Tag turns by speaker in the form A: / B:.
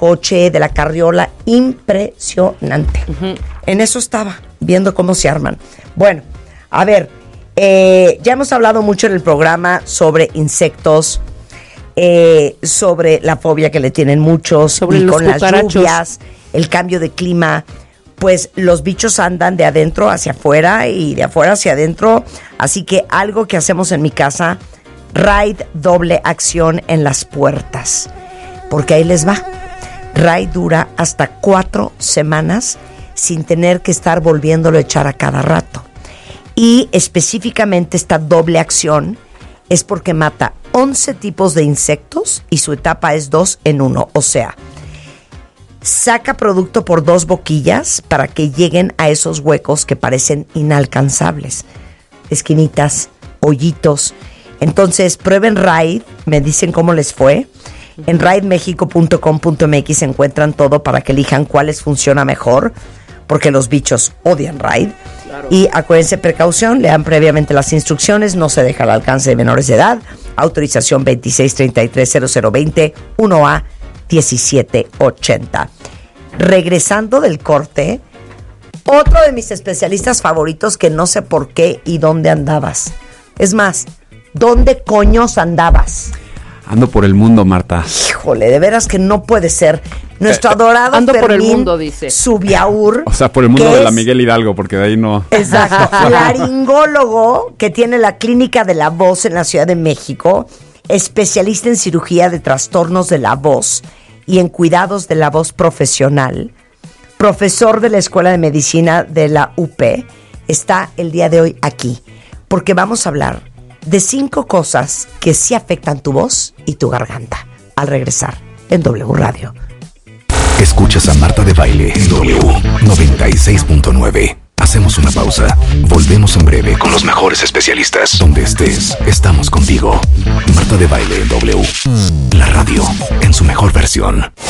A: coche, de la carriola, impresionante. En eso estaba, viendo cómo se arman. Bueno, a ver, ya hemos hablado mucho en el programa sobre insectos, sobre la fobia que le tienen muchos,
B: sobre
A: y
B: los
A: con las
B: cucarachos,
A: lluvias, el cambio de clima. Pues los bichos andan de adentro hacia afuera y de afuera hacia adentro. Así que algo que hacemos en mi casa, Raid doble acción en las puertas. Porque ahí les va. Raid dura hasta 4 semanas sin tener que estar volviéndolo a echar a cada rato. Y específicamente esta doble acción es porque mata 11 tipos de insectos y su etapa es 2 en 1. O sea, saca producto por 2 boquillas para que lleguen a esos huecos que parecen inalcanzables. Esquinitas, hoyitos. Entonces, prueben Raid, me dicen cómo les fue. En raidmexico.com.mx encuentran todo para que elijan cuál les funciona mejor, porque los bichos odian Raid. Claro. Y acuérdense, precaución, lean previamente las instrucciones, no se deja al alcance de menores de edad. Autorización 26330020 1A 1780. Regresando del corte, otro de mis especialistas favoritos que no sé por qué y dónde andabas. Es más, ¿dónde coños andabas?
C: Ando por el mundo, Marta.
A: Híjole, de veras que no puede ser. Nuestro adorado
B: ando
A: Fermín
B: por el mundo, dice.
A: Subiaur.
C: O sea, por el mundo de la Miguel Hidalgo, porque de ahí no...
A: Exacto. Laringólogo que tiene la Clínica de la Voz en la Ciudad de México, especialista en cirugía de trastornos de la voz y en cuidados de la voz profesional, profesor de la Escuela de Medicina de la UP, está el día de hoy aquí, porque vamos a hablar de 5 cosas que sí afectan tu voz y tu garganta. Al regresar en W Radio.
D: Escuchas a Marta de Baile en W 96.9. Hacemos una pausa. Volvemos en breve con los mejores especialistas. Donde estés, estamos contigo. Marta de Baile en W. La radio en su mejor versión.